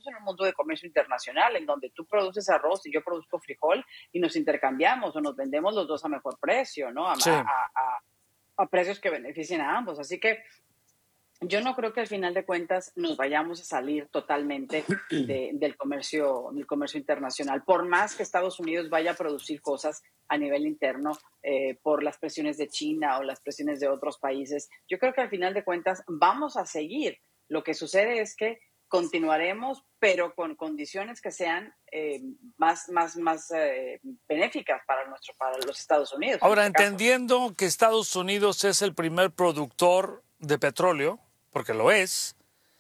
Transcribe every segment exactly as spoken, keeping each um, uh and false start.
estamos en un mundo de comercio internacional en donde tú produces arroz y yo produzco frijol y nos intercambiamos o nos vendemos los dos a mejor precio, ¿no? A, Sí. a, a, a precios que beneficien a ambos. Así que yo no creo que al final de cuentas nos vayamos a salir totalmente de, del comercio, del comercio internacional. Por más que Estados Unidos vaya a producir cosas a nivel interno eh, por las presiones de China o las presiones de otros países, yo creo que al final de cuentas vamos a seguir. Lo que sucede es que continuaremos, pero con condiciones que sean eh, más, más, más eh, benéficas para, nuestro, para los Estados Unidos. Ahora, en este entendiendo caso. que Estados Unidos es el primer productor de petróleo, porque lo es,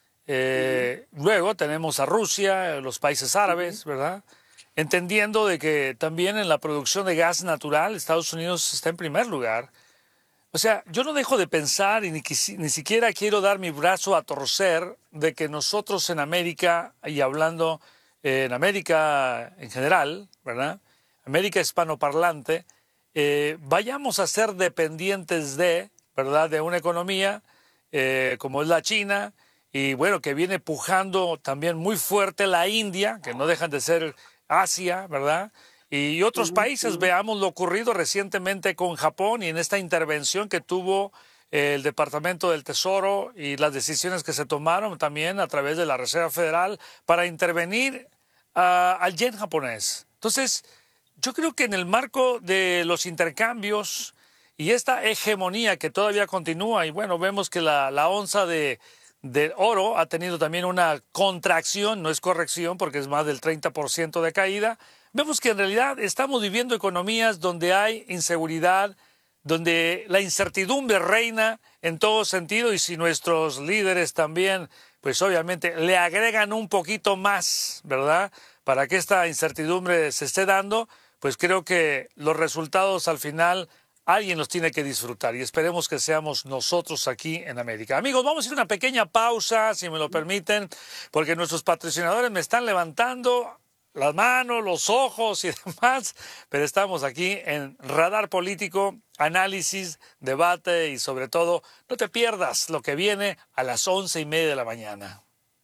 eh, uh-huh. Luego tenemos a Rusia, los países árabes, uh-huh. ¿verdad? Entendiendo de que también en la producción de gas natural Estados Unidos está en primer lugar. O sea, yo no dejo de pensar y ni, ni siquiera quiero dar mi brazo a torcer de que nosotros en América, y hablando eh, en América en general, ¿verdad? América hispanoparlante, eh, vayamos a ser dependientes de, ¿verdad? De una economía eh, como es la China, y bueno, que viene pujando también muy fuerte la India, que no dejan de ser Asia, ¿verdad? Y otros Uh-huh, países, uh-huh. veamos lo ocurrido recientemente con Japón y en esta intervención que tuvo el Departamento del Tesoro y las decisiones que se tomaron también a través de la Reserva Federal para intervenir uh, al yen japonés. Entonces, yo creo que en el marco de los intercambios y esta hegemonía que todavía continúa, y bueno, vemos que la, la onza de, de oro ha tenido también una contracción, no es corrección porque es más del treinta por ciento de caída. Vemos que en realidad estamos viviendo economías donde hay inseguridad, donde la incertidumbre reina en todo sentido, y si nuestros líderes también, pues obviamente le agregan un poquito más, ¿verdad?, para que esta incertidumbre se esté dando, pues creo que los resultados al final alguien los tiene que disfrutar y esperemos que seamos nosotros aquí en América. Amigos, vamos a ir a una pequeña pausa, si me lo permiten, porque nuestros patrocinadores me están levantando las manos, los ojos y demás, pero estamos aquí en Radar Político, análisis, debate y sobre todo, no te pierdas lo que viene a las once y media de la mañana.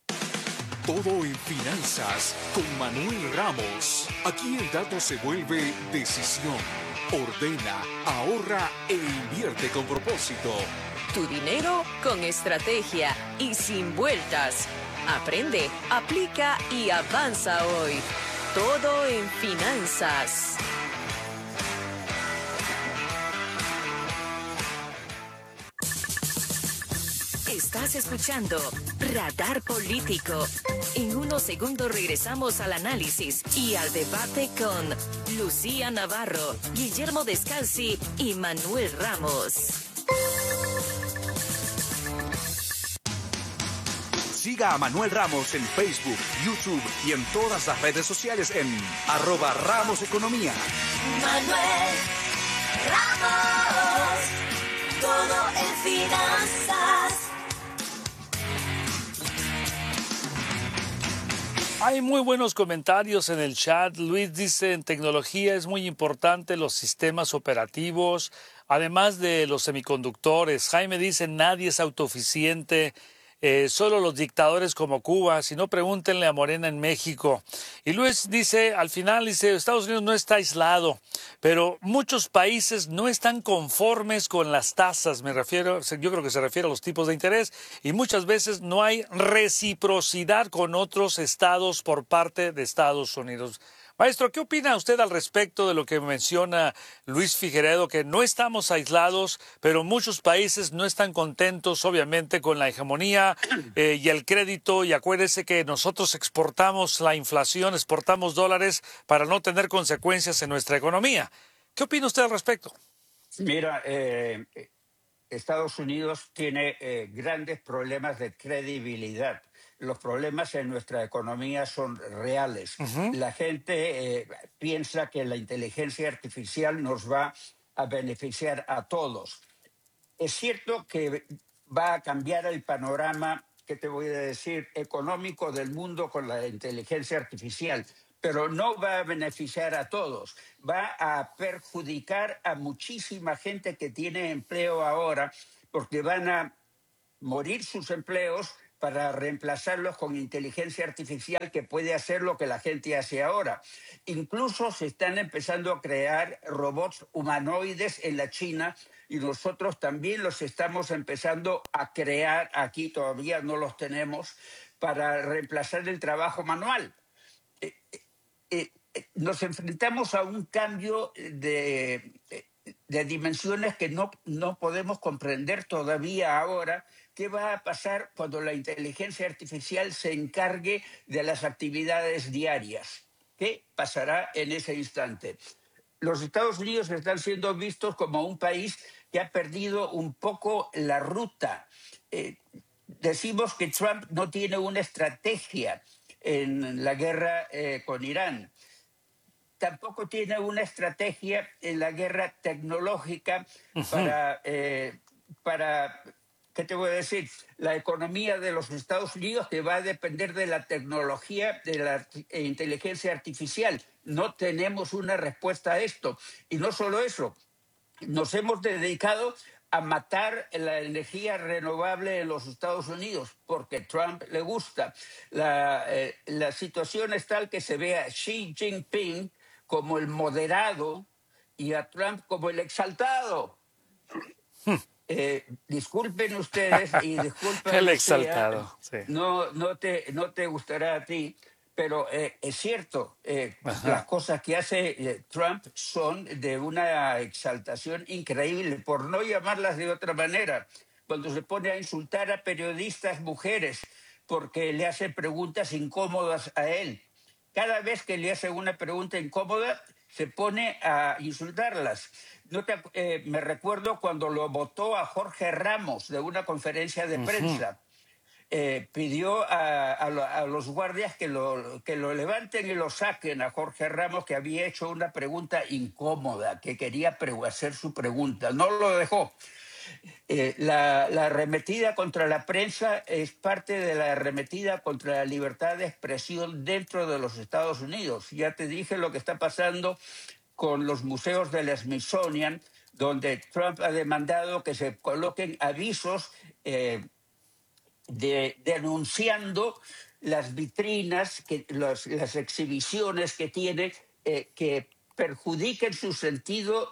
Todo en finanzas con Manuel Ramos. Aquí el dato se vuelve decisión. Ordena, ahorra e invierte con propósito. Tu dinero con estrategia y sin vueltas. Aprende, aplica y avanza hoy. Todo en finanzas. Estás escuchando Radar Político. En unos segundos regresamos al análisis y al debate con Lucía Navarro, Guillermo Descalzi y Manuel Ramos. Siga a Manuel Ramos en Facebook, YouTube y en todas las redes sociales en arroba Ramos Economía. Manuel Ramos, todo en finanzas. Hay muy buenos comentarios en el chat. Luis dice, en tecnología es muy importante los sistemas operativos, además de los semiconductores. Jaime dice, nadie es autosuficiente. Eh, solo los dictadores como Cuba, si no pregúntenle a Morena en México. Y Luis dice, al final dice, Estados Unidos no está aislado, pero muchos países no están conformes con las tasas, me refiero, yo creo que se refiere a los tipos de interés, y muchas veces no hay reciprocidad con otros estados por parte de Estados Unidos. Maestro, ¿qué opina usted al respecto de lo que menciona Luis Figueredo, que no estamos aislados, pero muchos países no están contentos, obviamente, con la hegemonía eh, y el crédito? Y acuérdese que nosotros exportamos la inflación, exportamos dólares para no tener consecuencias en nuestra economía. ¿Qué opina usted al respecto? Mira, eh, Estados Unidos tiene eh, grandes problemas de credibilidad. Los problemas en nuestra economía son reales. Uh-huh. La gente eh, piensa que la inteligencia artificial nos va a beneficiar a todos. Es cierto que va a cambiar el panorama, ¿qué te voy a decir?, económico del mundo con la inteligencia artificial, pero no va a beneficiar a todos. Va a perjudicar a muchísima gente que tiene empleo ahora, porque van a morir sus empleos para reemplazarlos con inteligencia artificial que puede hacer lo que la gente hace ahora. Incluso se están empezando a crear robots humanoides en la China y nosotros también los estamos empezando a crear, aquí todavía no los tenemos, para reemplazar el trabajo manual. Eh, eh, eh, nos enfrentamos a un cambio de, de dimensiones que no, no podemos comprender todavía ahora. ¿Qué va a pasar cuando la inteligencia artificial se encargue de las actividades diarias? ¿Qué pasará en ese instante? Los Estados Unidos están siendo vistos como un país que ha perdido un poco la ruta. Eh, decimos que Trump no tiene una estrategia en la guerra eh, con Irán. Tampoco tiene una estrategia en la guerra tecnológica para, eh, para, ¿qué te voy a decir? La economía de los Estados Unidos, que va a depender de la tecnología, de la inteligencia artificial. No tenemos una respuesta a esto. Y no solo eso, nos hemos dedicado a matar la energía renovable en los Estados Unidos, porque a Trump le gusta. La, eh, la situación es tal que se ve a Xi Jinping como el moderado y a Trump como el exaltado. Eh, disculpen ustedes y disculpen el Lucía, exaltado, sí. no, no, te, no te gustará a ti, pero eh, es cierto, eh, las cosas que hace eh, Trump son de una exaltación increíble, por no llamarlas de otra manera. Cuando se pone a insultar a periodistas mujeres porque le hacen preguntas incómodas a él. Cada vez que le hacen una pregunta incómoda, se pone a insultarlas. No te, eh, me recuerdo cuando lo votó a Jorge Ramos de una conferencia de prensa. Uh-huh. Eh, pidió a, a, a los guardias que lo, que lo levanten y lo saquen a Jorge Ramos, que había hecho una pregunta incómoda, que quería hacer su pregunta. No lo dejó. Eh, la, la arremetida contra la prensa es parte de la arremetida contra la libertad de expresión dentro de los Estados Unidos. Ya te dije lo que está pasando con los museos del Smithsonian, donde Trump ha demandado que se coloquen avisos eh, de, denunciando las vitrinas, que, los, las exhibiciones que tiene, eh, que perjudiquen su sentido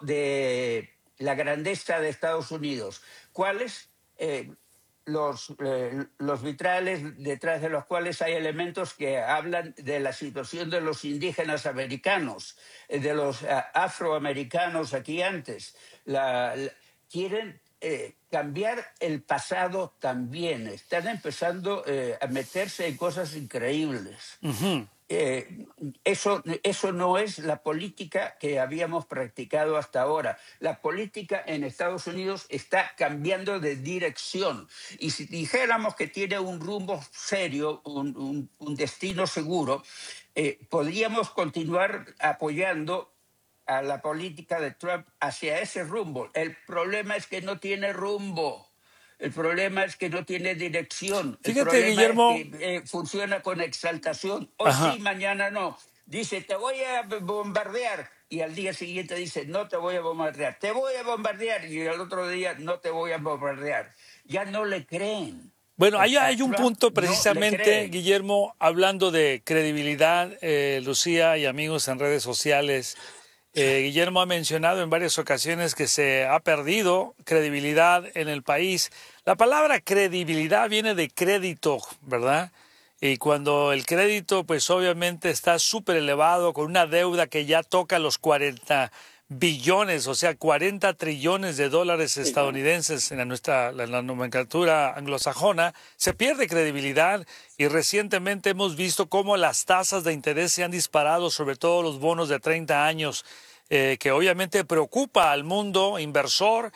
de la grandeza de Estados Unidos. ¿Cuáles? Eh, los, eh, los vitrales detrás de los cuales hay elementos que hablan de la situación de los indígenas americanos, eh, de los uh, afroamericanos aquí antes. La, la, quieren eh, cambiar el pasado también. Están empezando eh, a meterse en cosas increíbles. Uh-huh. Eh, eso, eso no es la política que habíamos practicado hasta ahora. La política en Estados Unidos está cambiando de dirección. Y si dijéramos que tiene un rumbo serio, un, un, un destino seguro, eh, podríamos continuar apoyando a la política de Trump hacia ese rumbo. El problema es que no tiene rumbo. El problema es que no tiene dirección. Fíjate, el problema Guillermo, es que eh, funciona con exaltación. Hoy Ajá. sí, mañana no. Dice, te voy a bombardear. Y al día siguiente dice, no te voy a bombardear. Te voy a bombardear. Y al otro día, no te voy a bombardear. Ya no le creen. Bueno, ahí hay un punto precisamente, no Guillermo, hablando de credibilidad, eh, Lucía y amigos en redes sociales. Eh, Guillermo ha mencionado en varias ocasiones que se ha perdido credibilidad en el país. La palabra credibilidad viene de crédito, ¿verdad? Y cuando el crédito, pues obviamente está súper elevado, con una deuda que ya toca los cuarenta billones, o sea, cuarenta trillones de dólares estadounidenses en nuestra en la nomenclatura anglosajona, se pierde credibilidad. Y recientemente hemos visto cómo las tasas de interés se han disparado, sobre todo los bonos de treinta años, eh, que obviamente preocupa al mundo inversor,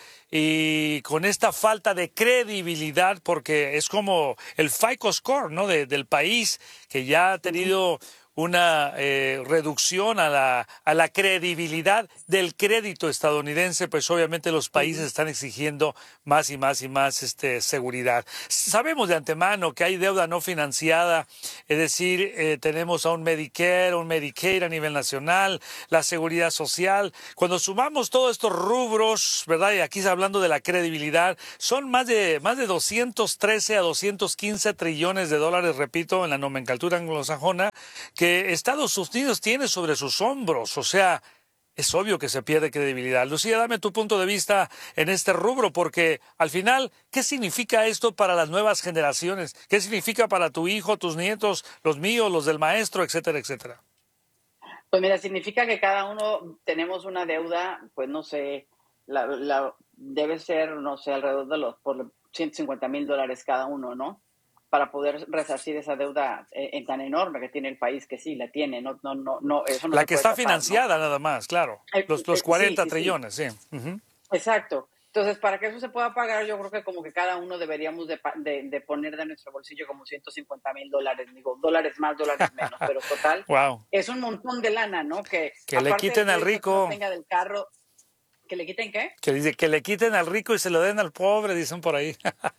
y con esta falta de credibilidad, porque es como el FICO score, ¿no? de, del país, que ya ha tenido una eh, reducción a la, a la credibilidad del crédito estadounidense, pues obviamente los países están exigiendo más y más y más este, seguridad. Sabemos de antemano que hay deuda no financiada, es decir, eh, tenemos a un Medicare, un Medicaid a nivel nacional, la seguridad social. Cuando sumamos todos estos rubros, ¿verdad? Y aquí hablando de la credibilidad, son más de, más de doscientos trece a doscientos quince trillones de dólares, repito, en la nomenclatura anglosajona, que Estados Unidos tiene sobre sus hombros. O sea, es obvio que se pierde credibilidad. Lucía, dame tu punto de vista en este rubro, porque al final, ¿qué significa esto para las nuevas generaciones? ¿Qué significa para tu hijo, tus nietos, los míos, los del maestro, etcétera, etcétera? Pues mira, significa que cada uno tenemos una deuda, pues no sé, la, la debe ser, no sé, alrededor de los por ciento cincuenta mil dólares cada uno, ¿no? Para poder resarcir esa deuda eh, en tan enorme que tiene el país, que sí, la tiene, no, no, no, no eso no La se que puede está tapar, financiada ¿no? nada más, claro. Eh, Los, los eh, cuarenta sí, sí, trillones, sí. Uh-huh. Exacto. Entonces, para que eso se pueda pagar, yo creo que como que cada uno deberíamos de, de, de poner de nuestro bolsillo como ciento cincuenta mil dólares, digo, dólares más, dólares menos, pero total, Wow. es un montón de lana, ¿no? Que, Que le quiten al rico. Que no tenga del carro, ¿que le quiten qué? Que dice que le quiten al rico y se lo den al pobre, dicen por ahí.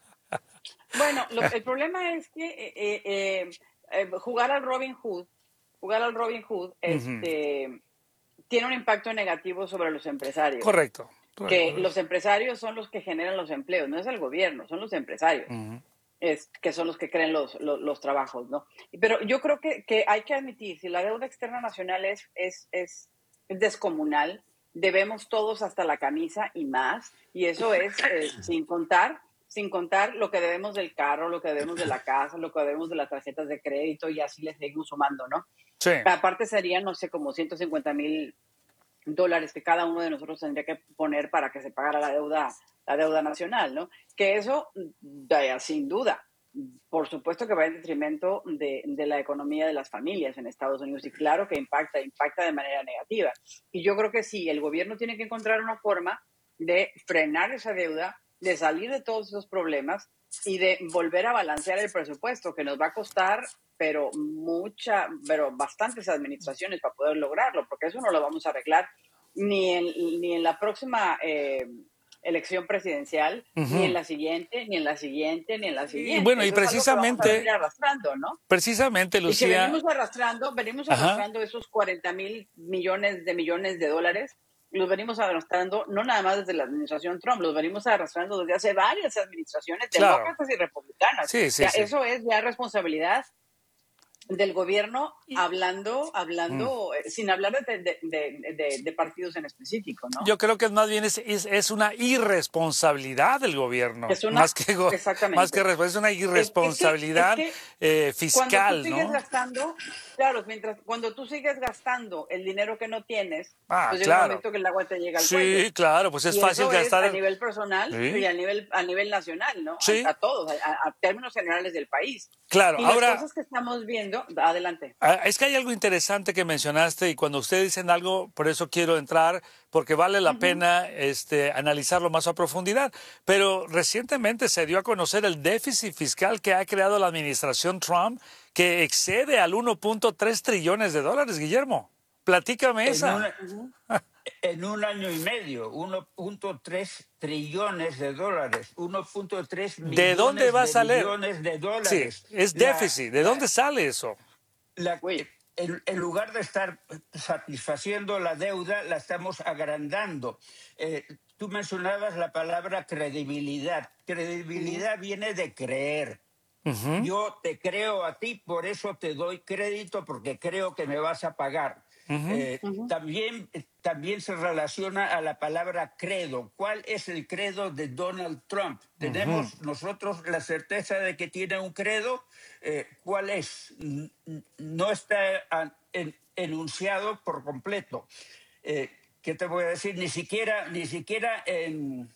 Bueno, lo, el problema es que eh, eh, eh, jugar al Robin Hood, jugar al Robin Hood, este, uh-huh. tiene un impacto negativo sobre los empresarios. Correcto. Que los empresarios son los que generan los empleos, no es el gobierno, son los empresarios, uh-huh. es, que son los que crean los, los, los trabajos, ¿no? Pero yo creo que, que hay que admitir, si la deuda externa nacional es, es, es descomunal, debemos todos hasta la camisa y más, y eso es eh, sin contar, sin contar lo que debemos del carro, lo que debemos de la casa, lo que debemos de las tarjetas de crédito, y así les seguimos sumando, ¿no? Sí. Aparte serían, no sé, como ciento cincuenta mil dólares que cada uno de nosotros tendría que poner para que se pagara la deuda, la deuda nacional, ¿no? Que eso, sin duda, por supuesto que va en detrimento de, de la economía de las familias en Estados Unidos, y claro que impacta, impacta de manera negativa. Y yo creo que sí, el gobierno tiene que encontrar una forma de frenar esa deuda, de salir de todos esos problemas y de volver a balancear el presupuesto, que nos va a costar, pero mucha, pero bastantes administraciones para poder lograrlo, porque eso no lo vamos a arreglar ni en, ni en la próxima eh, elección presidencial, uh-huh. ni en la siguiente, ni en la siguiente, ni en la siguiente. Y bueno, eso y precisamente, es arrastrando, ¿no? Precisamente, Lucía. Y que venimos arrastrando, venimos arrastrando uh-huh. esos cuarenta mil millones de millones de dólares. Los venimos arrastrando, no nada más desde la administración Trump, los venimos arrastrando desde hace varias administraciones, claro. demócratas y republicanas. Sí, sí, o sea, sí. Eso es ya responsabilidad del gobierno, hablando, hablando, mm. sin hablar de, de, de, de, de partidos en específico, ¿no? Yo creo que más bien es, es, es una irresponsabilidad del gobierno. Es una, más que, exactamente. Más que es una irresponsabilidad es que, es que, es que eh, fiscal, cuando tú sigues ¿no? Gastando, claro, mientras, cuando tú sigues gastando el dinero que no tienes, ah, pues llega claro. un momento que el agua te llega al sí, cuello. Sí, claro, pues es y fácil eso gastar. Es a nivel personal ¿Sí? y a nivel, a nivel nacional, ¿no? Sí. A, a todos, a, a términos generales del país. Claro, y ahora. Las cosas que estamos viendo, adelante. Es que hay algo interesante que mencionaste y cuando ustedes dicen algo, por eso quiero entrar, porque vale la uh-huh. pena este, analizarlo más a profundidad. Pero recientemente se dio a conocer el déficit fiscal que ha creado la administración Trump, que excede al uno punto tres trillones de dólares, Guillermo. Platícame esa. En, una, en un año y medio, uno punto tres trillones de dólares, uno punto tres millones ¿De dónde va a salir? millones de dólares. Sí, es déficit. La, ¿De dónde la, sale eso? La, en, en lugar de estar satisfaciendo la deuda, la estamos agrandando. Eh, tú mencionabas la palabra credibilidad. Credibilidad uh-huh. viene de creer. Uh-huh. Yo te creo a ti, por eso te doy crédito, porque creo que me vas a pagar. Uh-huh. Eh, uh-huh. También, también se relaciona a la palabra credo. ¿Cuál es el credo de Donald Trump? Uh-huh. ¿Tenemos nosotros la certeza de que tiene un credo? Eh, ¿Cuál es? No está en, enunciado por completo. Eh, ¿Qué te voy a decir? Ni siquiera, ni siquiera en...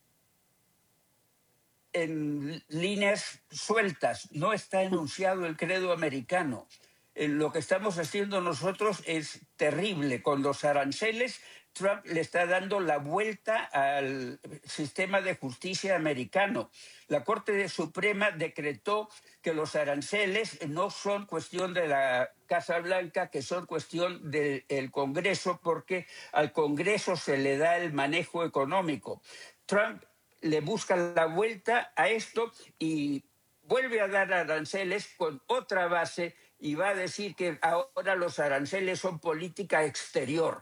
en líneas sueltas, no está enunciado el credo americano. Eh, lo que estamos haciendo nosotros es terrible. Con los aranceles Trump le está dando la vuelta al sistema de justicia americano. La Corte Suprema decretó que los aranceles no son cuestión de la Casa Blanca, que son cuestión del el Congreso, porque al Congreso se le da el manejo económico. Trump le busca la vuelta a esto y vuelve a dar aranceles con otra base y va a decir que ahora los aranceles son política exterior.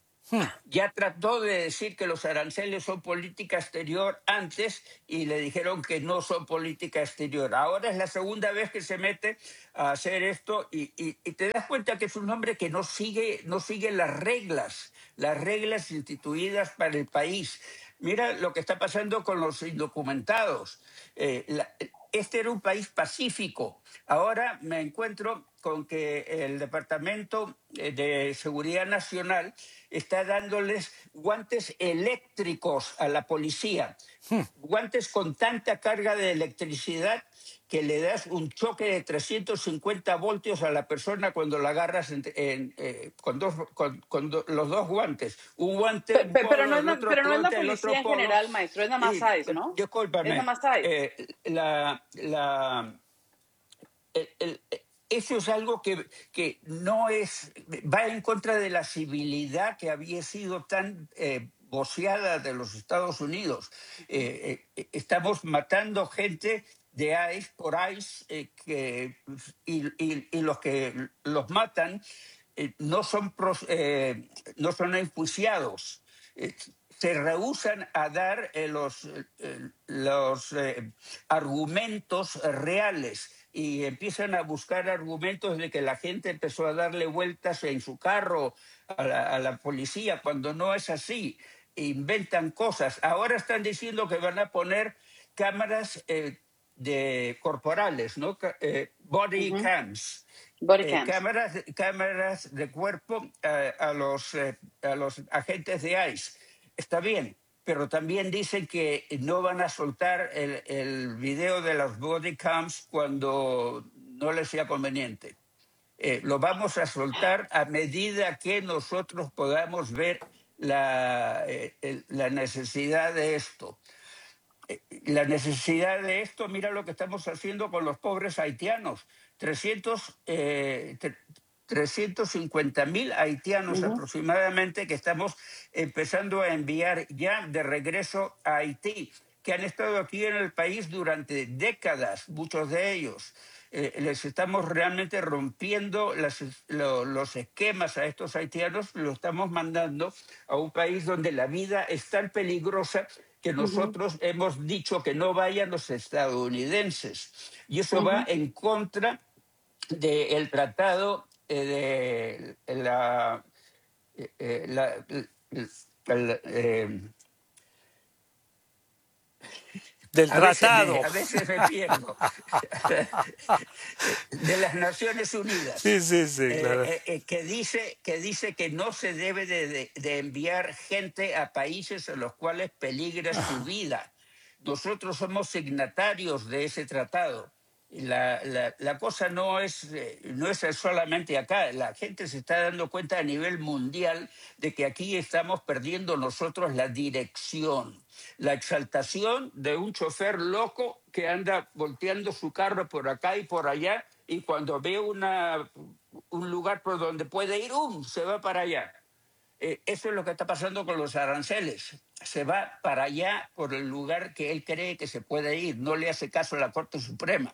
Ya trató de decir que los aranceles son política exterior antes y le dijeron que no son política exterior. Ahora es la segunda vez que se mete a hacer esto y, y, y te das cuenta que es un hombre que no sigue, no sigue las reglas, las reglas instituidas para el país. Mira lo que está pasando con los indocumentados. Eh, la, este era un país pacífico. Ahora me encuentro con que el Departamento de Seguridad Nacional está dándoles guantes eléctricos a la policía, guantes con tanta carga de electricidad que le das un choque de trescientos cincuenta voltios a la persona cuando la agarras en, en, eh, con, dos, con, con do, los dos guantes. Un guante, Pero, un pero, polo, no, es el la, otro pero no es la guante, el policía otro en polo. general, maestro, es nada más Y, ICE, ¿no? discúlpame, Es nada más ICE. eh, la... la el, el, eso es algo que, que no es, va en contra de la civilidad que había sido tan eh, voceada de los Estados Unidos. Eh, eh, estamos matando gente de ICE por ICE eh, que, y, y, y los que los matan eh, no son, pros, eh, no son enjuiciados. Eh, se rehúsan a dar eh, los, eh, los eh, argumentos reales y empiezan a buscar argumentos de que la gente empezó a darle vueltas en su carro a la, a la policía, cuando no es así. Inventan cosas. Ahora están diciendo que van a poner cámaras eh, de corporales, ¿no? Eh, body uh-huh. cams. Body Eh, cams. cámaras, cámaras de cuerpo eh, a, los, eh, a los agentes de ICE. Está bien, pero también dicen que no van a soltar el, el video de los body cams cuando no les sea conveniente. Eh, lo vamos a soltar a medida que nosotros podamos ver la, eh, la necesidad de esto. Eh, la necesidad de esto, mira lo que estamos haciendo con los pobres haitianos. trescientos, eh, trescientos cincuenta mil haitianos uh-huh. aproximadamente que estamos empezando a enviar ya de regreso a Haití, que han estado aquí en el país durante décadas, muchos de ellos. Eh, les estamos realmente rompiendo las, lo, los esquemas a estos haitianos, lo estamos mandando a un país donde la vida es tan peligrosa que nosotros uh-huh. hemos dicho que no vayan los estadounidenses. Y eso uh-huh. va en contra del tratado eh, de la... Eh, la, la eh, del a tratado. Veces me, a veces me pierdo. De las Naciones Unidas. Sí, sí, sí, claro. Eh, eh, que, dice, que dice que no se debe de, de, de enviar gente a países en los cuales peligra su vida. Nosotros somos signatarios de ese tratado. La, la, la cosa no es, no es solamente acá. La gente se está dando cuenta a nivel mundial de que aquí estamos perdiendo nosotros la dirección. La exaltación de un chofer loco que anda volteando su carro por acá y por allá y cuando ve una, un lugar por donde puede ir, ¡um!, se va para allá. Eh, eso es lo que está pasando con los aranceles. Se va para allá por el lugar que él cree que se puede ir. No le hace caso a la Corte Suprema.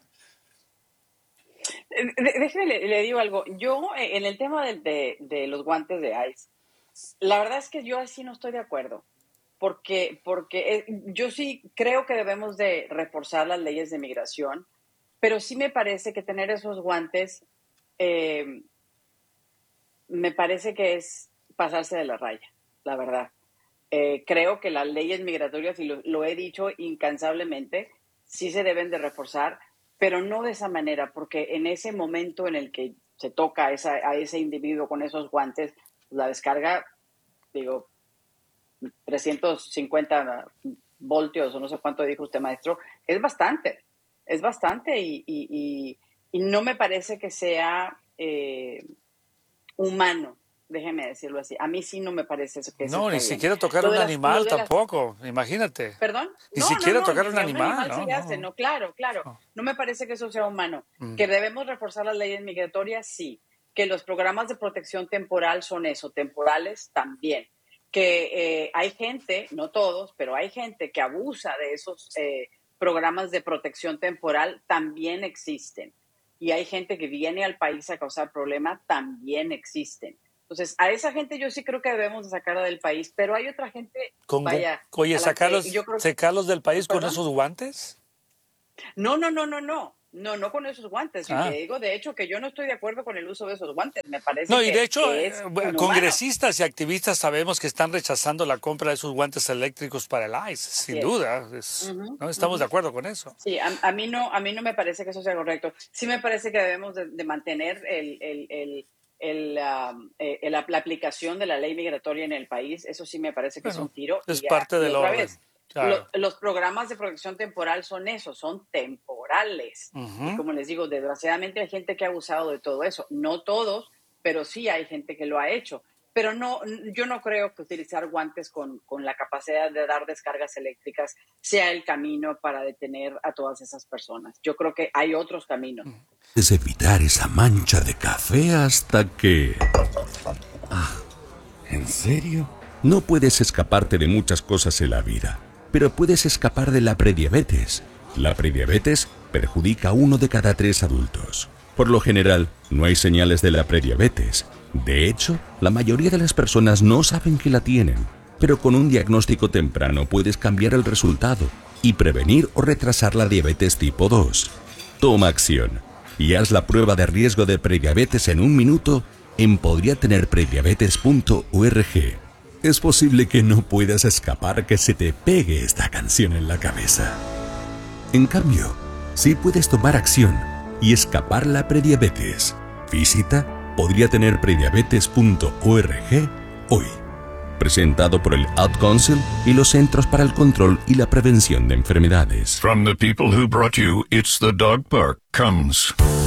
Déjeme, le, le digo algo. Yo, en el tema de, de, de los guantes de ICE, la verdad es que yo así no estoy de acuerdo. Porque, porque yo sí creo que debemos de reforzar las leyes de migración, pero sí me parece que tener esos guantes, eh, me parece que es pasarse de la raya, la verdad. Eh, creo que las leyes migratorias, y lo, lo he dicho incansablemente, sí se deben de reforzar, pero no de esa manera, porque en ese momento en el que se toca a, esa, a ese individuo con esos guantes, la descarga, digo, trescientos cincuenta voltios o no sé cuánto dijo usted, maestro, es bastante, es bastante y, y, y, y no me parece que sea eh, humano déjeme decirlo así. A mí sí no me parece eso que eso No, está ni bien. siquiera tocar Lo un de las- animal lo de las- tampoco, imagínate. ¿Perdón? Ni No, siquiera no, no, tocar ni un que a animal, se ¿no? le hace, No. no, claro, claro. No. No me parece que eso sea humano. Mm. Que debemos reforzar las leyes migratorias, sí. Que los programas de protección temporal son eso, temporales también. Que eh, hay gente, no todos, pero hay gente que abusa de esos eh, programas de protección temporal, también existen. Y hay gente que viene al país a causar problemas, también existen. Entonces, a esa gente yo sí creo que debemos de sacarla del país, pero hay otra gente, Con- vaya... oye, a la sacarlos, que yo creo que- sacarlos del país con ¿Perdón? esos guantes. No, no, no, no, no. No, no con esos guantes. Y Ah. te digo, de hecho, que yo no estoy de acuerdo con el uso de esos guantes. Me parece No, que, y de hecho, que es eh, inhumano. congresistas y activistas sabemos que están rechazando la compra de esos guantes eléctricos para el ICE, sin es. duda. Es- Ujú, no estamos ujú. de acuerdo con eso. Sí, a, a mí no, a mí no me parece que eso sea correcto. Sí me parece que debemos de, de mantener el, el, el, el, um, eh, la, la aplicación de la ley migratoria en el país. Eso sí me parece que Bueno, es un tiro. es Y, parte y del otra orden. vez, Claro. lo- los programas de protección temporal son eso, son temporales. Ujú. Y como les digo, desgraciadamente hay gente que ha abusado de todo eso. No todos, pero sí hay gente que lo ha hecho. Pero no, yo no creo que utilizar guantes con, con la capacidad de dar descargas eléctricas sea el camino para detener a todas esas personas. Yo creo que hay otros caminos. Puedes evitar esa mancha de café hasta que... Ah, ¿en serio? No puedes escaparte de muchas cosas en la vida, pero puedes escapar de la prediabetes. La prediabetes perjudica a uno de cada tres adultos. Por lo general, no hay señales de la prediabetes. De hecho, la mayoría de las personas no saben que la tienen. Pero con un diagnóstico temprano puedes cambiar el resultado y prevenir o retrasar la diabetes tipo dos. Toma acción y haz la prueba de riesgo de prediabetes en un minuto en podría tener prediabetes punto org. Es posible que no puedas escapar que se te pegue esta canción en la cabeza. En cambio, sí puedes tomar acción y escapar la prediabetes. Visita podría tener prediabetes punto org hoy. Presentado por el Ad Council y los Centros para el Control y la Prevención de Enfermedades. From the people who brought you It's the Dog Park comes